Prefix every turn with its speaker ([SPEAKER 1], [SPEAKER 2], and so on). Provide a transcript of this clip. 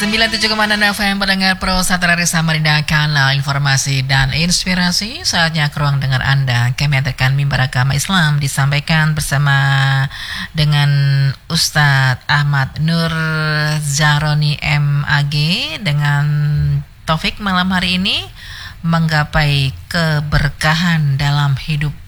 [SPEAKER 1] 97,6 FM pendengar Pro Satrari Samarinda, kanal informasi dan inspirasi. Saatnya ke ruang dengar Anda. Kami adakan mimbar agama Islam disampaikan bersama dengan Ustadz Ahmad Nur Zaroni MAG dengan topik malam hari ini, menggapai keberkahan dalam hidup